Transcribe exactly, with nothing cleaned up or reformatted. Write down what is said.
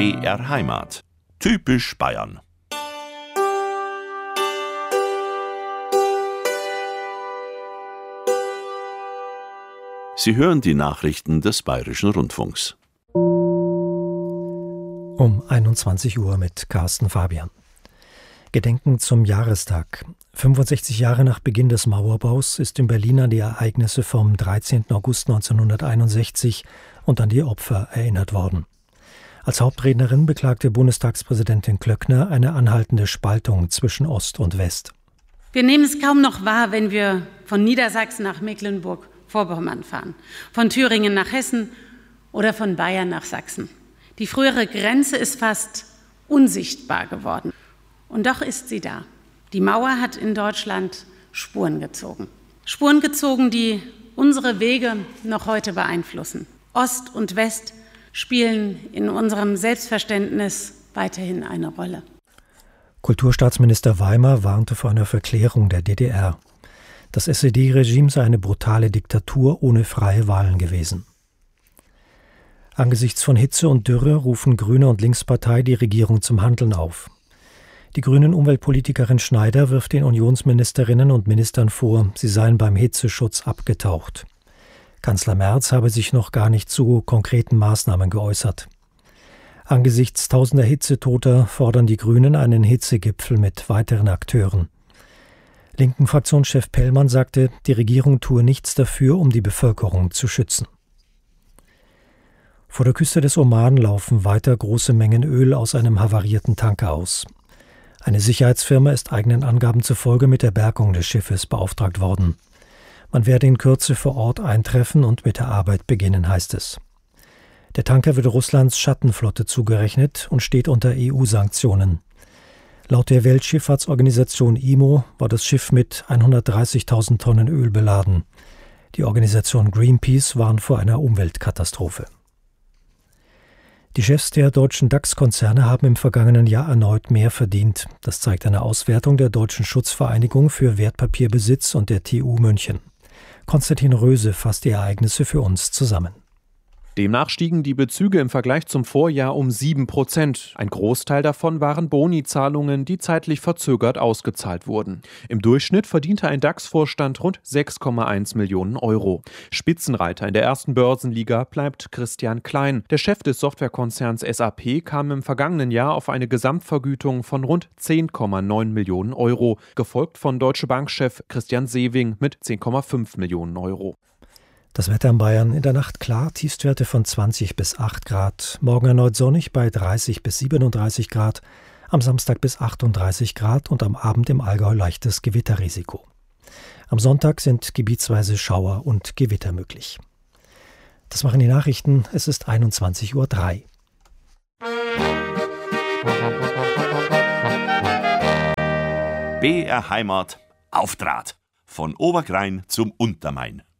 B R Heimat. Typisch Bayern. Sie hören die Nachrichten des Bayerischen Rundfunks. Um einundzwanzig Uhr mit Carsten Fabian. Gedenken zum Jahrestag. fünfundsechzig Jahre nach Beginn des Mauerbaus ist in Berlin an die Ereignisse vom dreizehnten August neunzehnhunderteinundsechzig und an die Opfer erinnert worden. Als Hauptrednerin beklagte Bundestagspräsidentin Klöckner eine anhaltende Spaltung zwischen Ost und West. Wir nehmen es kaum noch wahr, wenn wir von Niedersachsen nach Mecklenburg-Vorpommern fahren, von Thüringen nach Hessen oder von Bayern nach Sachsen. Die frühere Grenze ist fast unsichtbar geworden. Und doch ist sie da. Die Mauer hat in Deutschland Spuren gezogen. Spuren gezogen, die unsere Wege noch heute beeinflussen. Ost und West spielen in unserem Selbstverständnis weiterhin eine Rolle. Kulturstaatsminister Weimar warnte vor einer Verklärung der D D R. Das S E D-Regime sei eine brutale Diktatur ohne freie Wahlen gewesen. Angesichts von Hitze und Dürre rufen Grüne und Linkspartei die Regierung zum Handeln auf. Die grünen Umweltpolitikerin Schneider wirft den Unionsministerinnen und Ministern vor, sie seien beim Hitzeschutz abgetaucht. Kanzler Merz habe sich noch gar nicht zu konkreten Maßnahmen geäußert. Angesichts tausender Hitzetoter fordern die Grünen einen Hitzegipfel mit weiteren Akteuren. Linken Fraktionschef Pellmann sagte, die Regierung tue nichts dafür, um die Bevölkerung zu schützen. Vor der Küste des Oman laufen weiter große Mengen Öl aus einem havarierten Tanker aus. Eine Sicherheitsfirma ist eigenen Angaben zufolge mit der Bergung des Schiffes beauftragt worden. Man werde in Kürze vor Ort eintreffen und mit der Arbeit beginnen, heißt es. Der Tanker wird Russlands Schattenflotte zugerechnet und steht unter E U-Sanktionen. Laut der Weltschifffahrtsorganisation I M O war das Schiff mit hundertdreißigtausend Tonnen Öl beladen. Die Organisation Greenpeace warnt vor einer Umweltkatastrophe. Die Chefs der deutschen DAX-Konzerne haben im vergangenen Jahr erneut mehr verdient. Das zeigt eine Auswertung der Deutschen Schutzvereinigung für Wertpapierbesitz und der T U München. Konstantin Röse fasst die Ereignisse für uns zusammen. Demnach stiegen die Bezüge im Vergleich zum Vorjahr um sieben Prozent. Ein Großteil davon waren Boni-Zahlungen, die zeitlich verzögert ausgezahlt wurden. Im Durchschnitt verdiente ein DAX-Vorstand rund sechs Komma eins Millionen Euro. Spitzenreiter in der ersten Börsenliga bleibt Christian Klein. Der Chef des Softwarekonzerns S A P kam im vergangenen Jahr auf eine Gesamtvergütung von rund zehn Komma neun Millionen Euro, gefolgt von Deutsche Bank-Chef Christian Sewing mit zehn Komma fünf Millionen Euro. Das Wetter in Bayern in der Nacht klar, Tiefstwerte von zwanzig bis acht Grad. Morgen erneut sonnig bei dreißig bis siebenunddreißig Grad. Am Samstag bis achtunddreißig Grad und am Abend im Allgäu leichtes Gewitterrisiko. Am Sonntag sind gebietsweise Schauer und Gewitter möglich. Das waren die Nachrichten. Es ist einundzwanzig Uhr drei. B R Heimat auf Draht. Von Oberkrain zum Untermain.